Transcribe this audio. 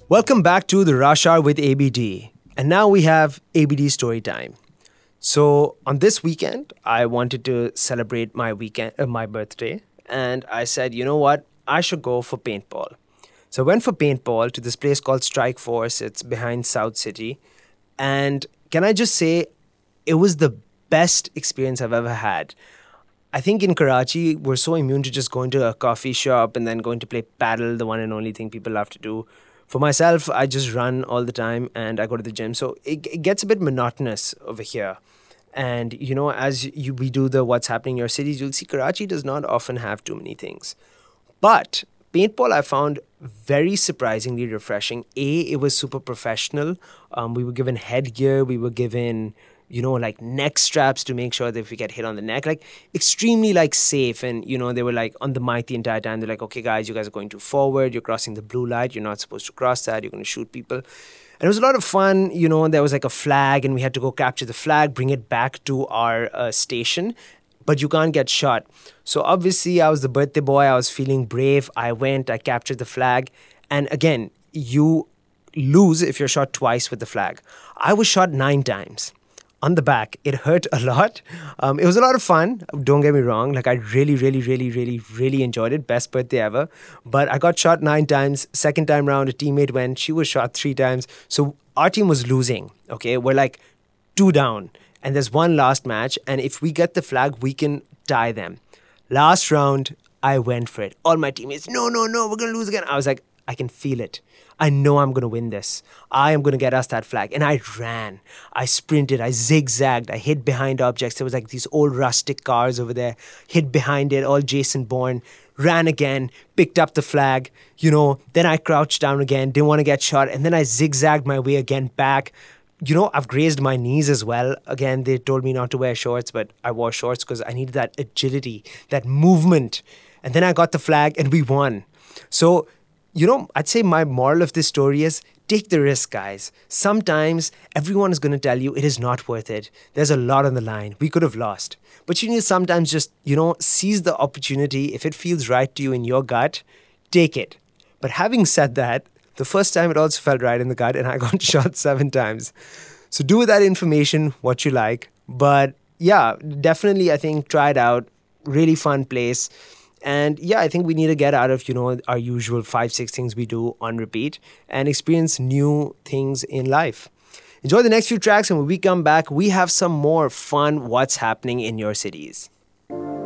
Welcome back to the Rush Hour with ABD. And now we have ABD story time. So on this weekend, I wanted to celebrate my birthday, and I said, you know what? I should go for paintball. So I went for paintball to this place called Strike Force. It's behind South City. And can I just say, it was the best experience I've ever had. I think in Karachi, we're so immune to just going to a coffee shop and then going to play paddle, the one and only thing people love to do. For myself, I just run all the time and I go to the gym. So it gets a bit monotonous over here. And, we do the what's happening in your cities, you'll see Karachi does not often have too many things. But paintball I found very surprisingly refreshing. It was super professional. We were given headgear, we were given, like neck straps to make sure that if we get hit on the neck, like extremely like safe. And, they were like on the mic the entire time. They're like, okay, guys, you guys are going too forward. You're crossing the blue light. You're not supposed to cross that. You're going to shoot people. And it was a lot of fun. There was like a flag and we had to go capture the flag, bring it back to our station, but you can't get shot. So obviously, I was the birthday boy. I was feeling brave. I captured the flag. And again, you lose if you're shot twice with the flag. I was shot 9 times on the back. It hurt a lot. It was a lot of fun. Don't get me wrong. Like I really, really, really, really, really enjoyed it. Best birthday ever. But I got shot 9 times. Second time round, a teammate went. She was shot 3 times. So our team was losing. Okay, we're like 2 down, and there's one last match. And if we get the flag, we can tie them. Last round, I went for it. All my teammates, no, no, no, we're gonna lose again. I was like, I can feel it. I know I'm going to win this. I am going to get us that flag. And I ran. I sprinted. I zigzagged. I hid behind objects. There was like these old rustic cars over there. Hid behind it, all Jason Bourne. Ran again. Picked up the flag. Then I crouched down again. Didn't want to get shot. And then I zigzagged my way again back. I've grazed my knees as well. Again, they told me not to wear shorts, but I wore shorts because I needed that agility, that movement. And then I got the flag and we won. So, I'd say my moral of this story is take the risk, guys. Sometimes everyone is going to tell you it is not worth it. There's a lot on the line. We could have lost. But you need to sometimes just, seize the opportunity. If it feels right to you in your gut, take it. But having said that, the first time it also felt right in the gut and I got shot 7 times. So do with that information what you like. But yeah, definitely I think try it out. Really fun place. And yeah, I think we need to get out of, our usual 5, 6 things we do on repeat and experience new things in life. Enjoy the next few tracks, and when we come back, we have some more fun what's happening in your cities.